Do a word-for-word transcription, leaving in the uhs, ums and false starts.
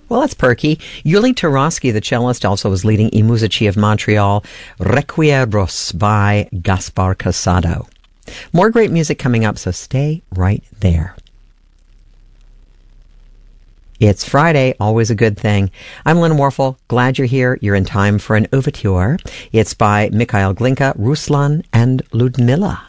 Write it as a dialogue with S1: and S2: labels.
S1: Well, that's perky. Yuli Tarosky, the cellist, also was leading I Musici of Montreal, Requiebros by Gaspar Casado. More great music coming up, so stay right there. It's Friday, always a good thing. I'm Lynn Warfel. Glad you're here. You're in time for an overture. It's by Mikhail Glinka, Ruslan, and Ludmilla.